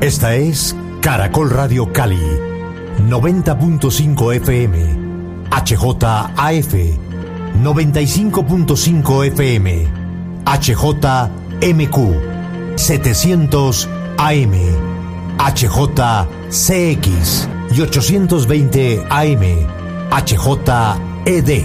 Esta es Caracol Radio Cali, 90.5 FM, HJAF, 95.5 FM, HJMQ, 700 AM, HJCX y 820 AM, HJED.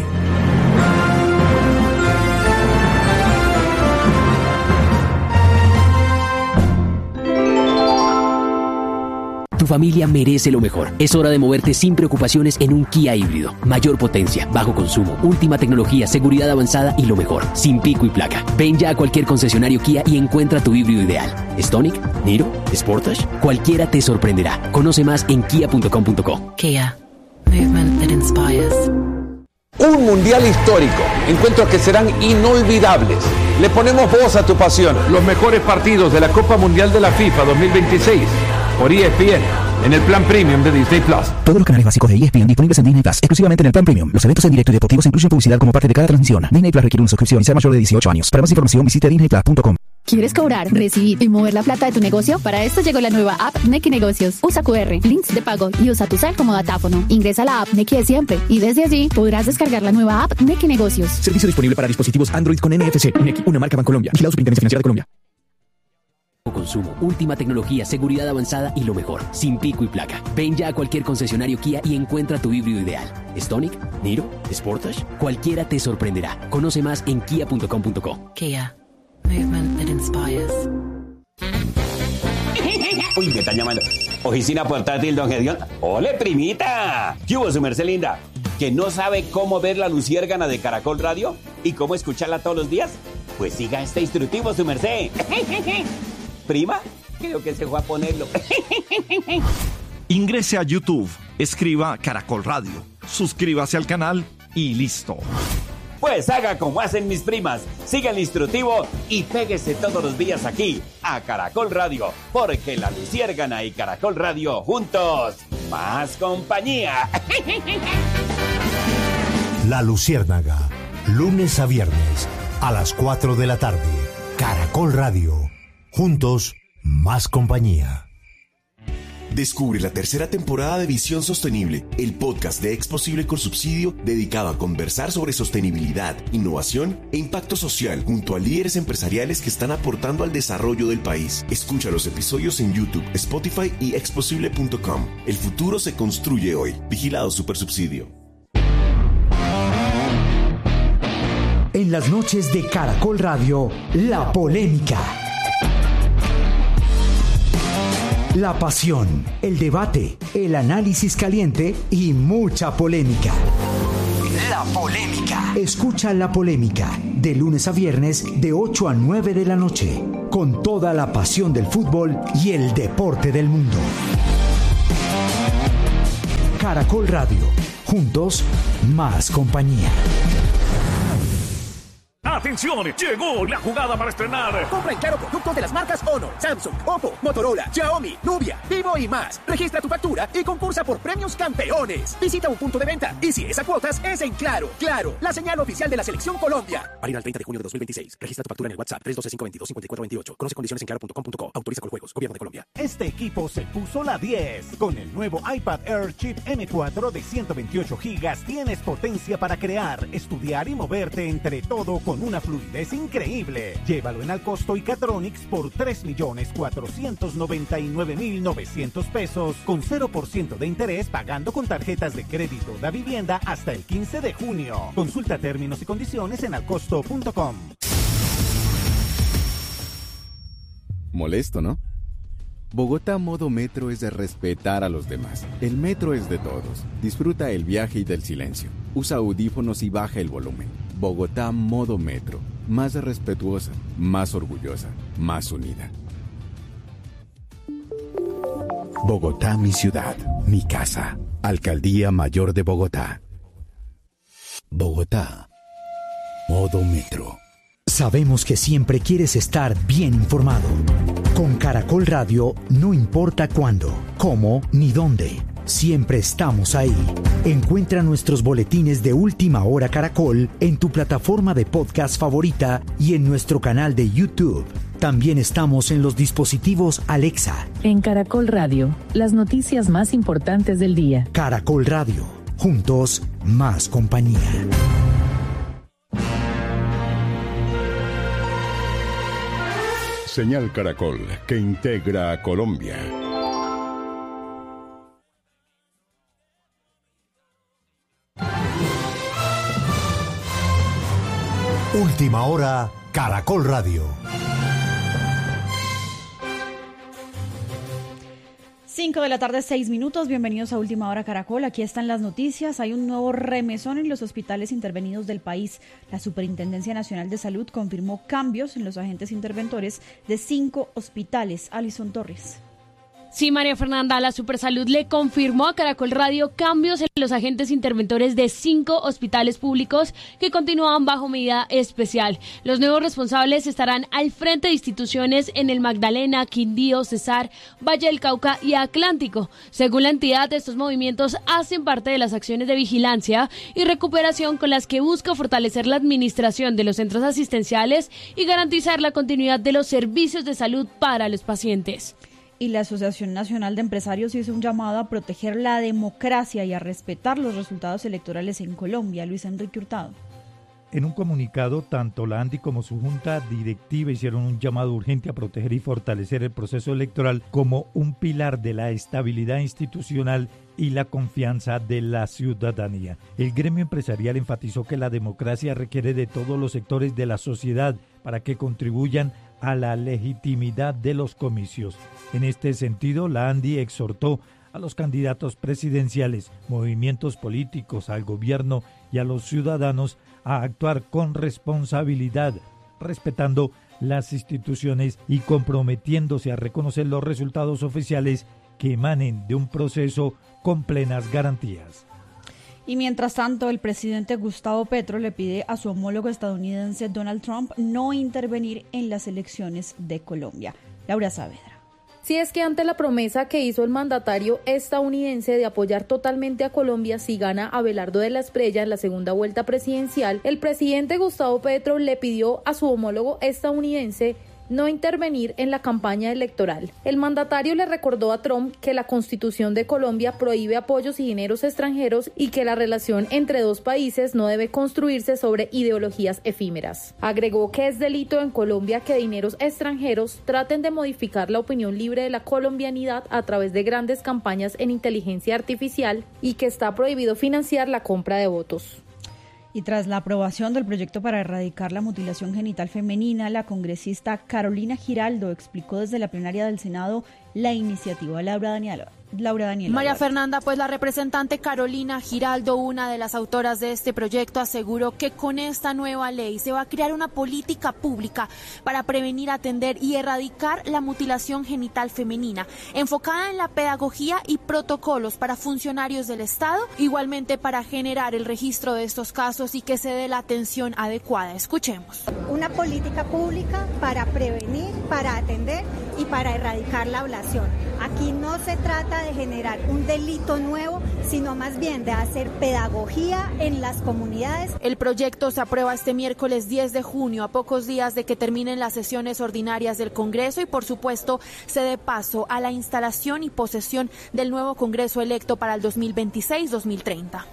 Tu familia merece lo mejor. Es hora de moverte sin preocupaciones en un Kia híbrido. Mayor potencia, bajo consumo, última tecnología, seguridad avanzada y lo mejor, sin pico y placa. Ven ya a cualquier concesionario Kia y encuentra tu híbrido ideal. Stonic, Niro, Sportage, cualquiera te sorprenderá. Conoce más en kia.com.co. Kia. Movement that inspires. Un mundial histórico, encuentros que serán inolvidables. Le ponemos voz a tu pasión. Los mejores partidos de la Copa Mundial de la FIFA 2026 por ESPN en el plan premium de Disney Plus. Todos los canales básicos de ESPN disponibles en Disney Plus, exclusivamente en el plan premium. Los eventos en directo y deportivos incluyen publicidad como parte de cada transmisión. Disney Plus requiere una suscripción y ser mayor de 18 años. Para más información visite disneyplus.com. ¿Quieres cobrar, recibir y mover la plata de tu negocio? Para esto llegó la nueva app Nequi Negocios. Usa QR, links de pago y usa tu cel como datáfono. Ingresa a la app Nequi de siempre y desde allí podrás descargar la nueva app Nequi Negocios. Servicio disponible para dispositivos Android con NFC. Nequi, una marca Bancolombia. Vigilado Superintendencia Financiera de Colombia. Consumo, última tecnología, seguridad avanzada y lo mejor, sin pico y placa. Ven ya a cualquier concesionario Kia y encuentra tu híbrido ideal. Stonic, Niro, Sportage, cualquiera te sorprenderá. Conoce más en kia.com.co. Kia. Movement that inspires. Uy, me están llamando. Oficina portátil, don Gedeón. ¡Ole, primita! ¿Qué hubo, su merced linda? ¿Que no sabe cómo ver la luciérgana de Caracol Radio? ¿Y cómo escucharla todos los días? Pues siga este instructivo, su merced. ¿Prima? Creo que se fue a ponerlo. Ingrese a YouTube, escriba Caracol Radio, suscríbase al canal y listo. Pues haga como hacen mis primas, siga el instructivo y péguese todos los días aquí, a Caracol Radio, porque la luciérgana y Caracol Radio juntos, más compañía. La Luciérnaga, lunes a viernes, a las 4 de la tarde, Caracol Radio, juntos, más compañía. Descubre la tercera temporada de Visión Sostenible, el podcast de Exposible con Subsidio dedicado a conversar sobre sostenibilidad, innovación e impacto social junto a líderes empresariales que están aportando al desarrollo del país. Escucha los episodios en YouTube, Spotify y exposible.com. El futuro se construye hoy. Vigilado Supersubsidio. En las noches de Caracol Radio, la polémica. La pasión, el debate, el análisis caliente y mucha polémica. La polémica. Escucha La Polémica de lunes a viernes de 8 a 9 de la noche con toda la pasión del fútbol y el deporte del mundo. Caracol Radio. Juntos, más compañía. ¡Atención! ¡Llegó la jugada para estrenar! Compra en Claro productos de las marcas Honor, Samsung, Oppo, Motorola, Xiaomi, Nubia, Vivo y más. Registra tu factura y concursa por premios campeones. Visita un punto de venta y si es a cuotas, es en Claro. Claro, la señal oficial de la Selección Colombia. Válido al 30 de junio de 2026. Registra tu factura en el WhatsApp 312-522-5428. Conoce condiciones en claro.com.co. Autoriza con juegos. Gobierno de Colombia. Este equipo se puso la 10. Con el nuevo iPad Air Chip M4 de 128 GB tienes potencia para crear, estudiar y moverte entre todo con una fluidez increíble. Llévalo en Alcosto y Catronics por 3.499.900 pesos con 0% de interés pagando con tarjetas de crédito da vivienda hasta el 15 de junio. Consulta términos y condiciones en alcosto.com. Molesto, ¿no? Bogotá Modo Metro es de respetar a los demás. El metro es de todos. Disfruta el viaje y del silencio. Usa audífonos y baja el volumen. Bogotá Modo Metro. Más respetuosa, más orgullosa, más unida. Bogotá, mi ciudad, mi casa. Alcaldía Mayor de Bogotá. Bogotá. Modo Metro. Sabemos que siempre quieres estar bien informado. Con Caracol Radio, no importa cuándo, cómo ni dónde. Siempre estamos ahí. Encuentra nuestros boletines de Última Hora Caracol en tu plataforma de podcast favorita y en nuestro canal de YouTube. También estamos en los dispositivos Alexa. En Caracol Radio, las noticias más importantes del día. Caracol Radio, juntos más compañía. Señal Caracol, que integra a Colombia. Última hora, Caracol Radio. 5 de la tarde, 6 minutos. Bienvenidos a Última Hora Caracol. Aquí están las noticias. Hay un nuevo remesón en los hospitales intervenidos del país. La Superintendencia Nacional de Salud confirmó cambios en los agentes interventores de 5 hospitales. Alison Torres. Sí, María Fernanda, la Supersalud le confirmó a Caracol Radio cambios en los agentes interventores de 5 hospitales públicos que continúan bajo medida especial. Los nuevos responsables estarán al frente de instituciones en el Magdalena, Quindío, Cesar, Valle del Cauca y Atlántico. Según la entidad, estos movimientos hacen parte de las acciones de vigilancia y recuperación con las que busca fortalecer la administración de los centros asistenciales y garantizar la continuidad de los servicios de salud para los pacientes. Y la Asociación Nacional de Empresarios hizo un llamado a proteger la democracia y a respetar los resultados electorales en Colombia. Luis Enrique Hurtado. En un comunicado, tanto la ANDI como su junta directiva hicieron un llamado urgente a proteger y fortalecer el proceso electoral como un pilar de la estabilidad institucional y la confianza de la ciudadanía. El gremio empresarial enfatizó que la democracia requiere de todos los sectores de la sociedad para que contribuyan a la legitimidad de los comicios. En este sentido, la ANDI exhortó a los candidatos presidenciales, movimientos políticos, al gobierno y a los ciudadanos a actuar con responsabilidad, respetando las instituciones y comprometiéndose a reconocer los resultados oficiales que emanen de un proceso con plenas garantías. Y mientras tanto, el presidente Gustavo Petro le pide a su homólogo estadounidense Donald Trump no intervenir en las elecciones de Colombia. Laura Saavedra. Si es que ante la promesa que hizo el mandatario estadounidense de apoyar totalmente a Colombia si gana Abelardo de la Espriella en la segunda vuelta presidencial, el presidente Gustavo Petro le pidió a su homólogo estadounidense no intervenir en la campaña electoral. El mandatario le recordó a Trump que la Constitución de Colombia prohíbe apoyos y dineros extranjeros y que la relación entre dos países no debe construirse sobre ideologías efímeras. Agregó que es delito en Colombia que dineros extranjeros traten de modificar la opinión libre de la colombianidad a través de grandes campañas en inteligencia artificial y que está prohibido financiar la compra de votos. Y tras la aprobación del proyecto para erradicar la mutilación genital femenina, la congresista Carolina Giraldo explicó desde la plenaria del Senado la iniciativa. Laura Daniela. María Fernanda, pues la representante Carolina Giraldo, una de las autoras de este proyecto, aseguró que con esta nueva ley se va a crear una política pública para prevenir, atender y erradicar la mutilación genital femenina, enfocada en la pedagogía y protocolos para funcionarios del Estado, igualmente para generar el registro de estos casos y que se dé la atención adecuada. Escuchemos. Una política pública para prevenir, para atender y para erradicar la ablación. Aquí no se trata de generar un delito nuevo, sino más bien de hacer pedagogía en las comunidades. El proyecto se aprueba este miércoles 10 de junio, a pocos días de que terminen las sesiones ordinarias del Congreso y, por supuesto, se dé paso a la instalación y posesión del nuevo Congreso electo para el 2026-2030.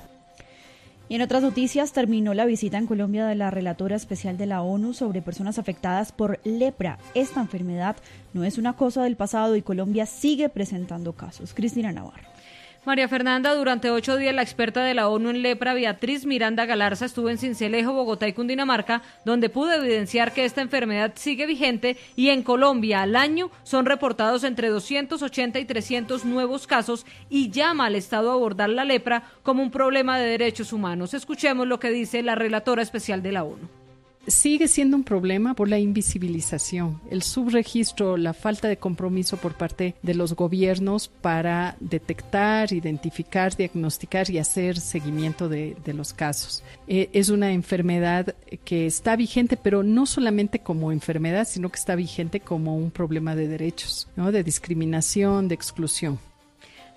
Y en otras noticias, terminó la visita en Colombia de la relatora especial de la ONU sobre personas afectadas por lepra. Esta enfermedad no es una cosa del pasado y Colombia sigue presentando casos. Cristina Navarro. María Fernanda, durante 8 días la experta de la ONU en lepra, Beatriz Miranda Galarza, estuvo en Sincelejo, Bogotá y Cundinamarca, donde pudo evidenciar que esta enfermedad sigue vigente y en Colombia al año son reportados entre 280 y 300 nuevos casos y llama al Estado a abordar la lepra como un problema de derechos humanos. Escuchemos lo que dice la relatora especial de la ONU. Sigue siendo un problema por la invisibilización, el subregistro, la falta de compromiso por parte de los gobiernos para detectar, identificar, diagnosticar y hacer seguimiento de los casos. Es una enfermedad que está vigente, pero no solamente como enfermedad, sino que está vigente como un problema de derechos, ¿no? De discriminación, de exclusión.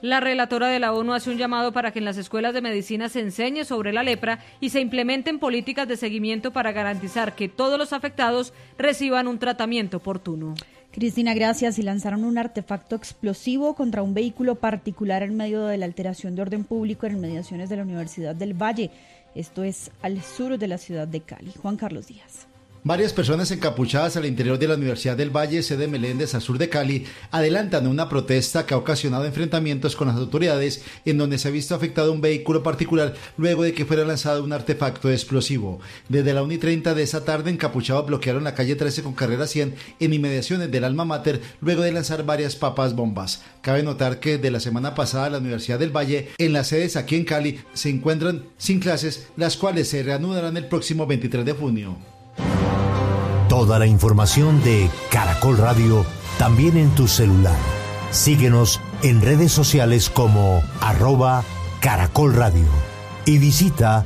La relatora de la ONU hace un llamado para que en las escuelas de medicina se enseñe sobre la lepra y se implementen políticas de seguimiento para garantizar que todos los afectados reciban un tratamiento oportuno. Cristina, gracias. Y lanzaron un artefacto explosivo contra un vehículo particular en medio de la alteración de orden público en inmediaciones de la Universidad del Valle. Esto es al sur de la ciudad de Cali. Juan Carlos Díaz. Varias personas encapuchadas al interior de la Universidad del Valle, sede Meléndez, al sur de Cali, adelantan una protesta que ha ocasionado enfrentamientos con las autoridades, en donde se ha visto afectado un vehículo particular luego de que fuera lanzado un artefacto explosivo. Desde la 1:30 de esa tarde, encapuchados bloquearon la calle 13 con carrera 100 en inmediaciones del Alma Mater, luego de lanzar varias papas bombas. Cabe notar que de la semana pasada la Universidad del Valle, en las sedes aquí en Cali, se encuentran sin clases, las cuales se reanudarán el próximo 23 de junio. Toda la información de Caracol Radio también en tu celular. Síguenos en redes sociales como @Caracol Radio y visita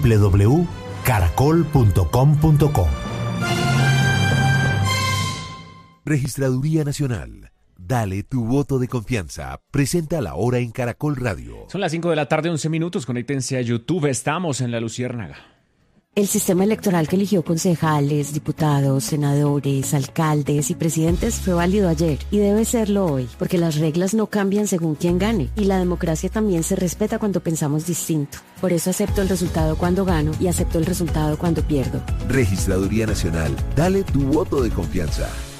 www.caracol.com.co. Registraduría Nacional. Dale tu voto de confianza. Presenta la hora en Caracol Radio. Son las 5 de la tarde, 11 minutos. Conéctense a YouTube. Estamos en La Luciérnaga. El sistema electoral que eligió concejales, diputados, senadores, alcaldes y presidentes fue válido ayer y debe serlo hoy, porque las reglas no cambian según quién gane y la democracia también se respeta cuando pensamos distinto. Por eso acepto el resultado cuando gano y acepto el resultado cuando pierdo. Registraduría Nacional. Dale tu voto de confianza.